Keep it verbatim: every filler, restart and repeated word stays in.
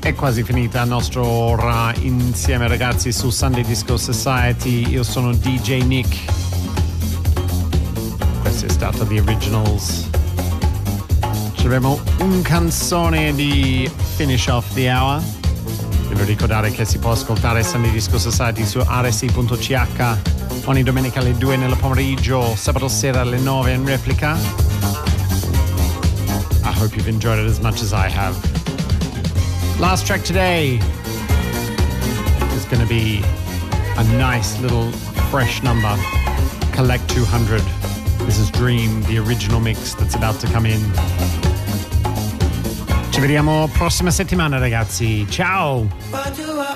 È quasi finita la nostra ora insieme, ragazzi, su Sunday Disco Society. Io sono D J Nick. Questo è stato The Originals. Ci abbiamo un canzone di finish off the hour. Devo ricordare che si può ascoltare Sunday Disco Society su R S I punto C H ogni domenica alle due nel pomeriggio, sabato sera alle nove in replica. I hope you've enjoyed it as much as I have. Last track today is going to be a nice little fresh number, Collect two hundred. This is Dream, the original mix that's about to come in. Ci vediamo prossima settimana, ragazzi. Ciao!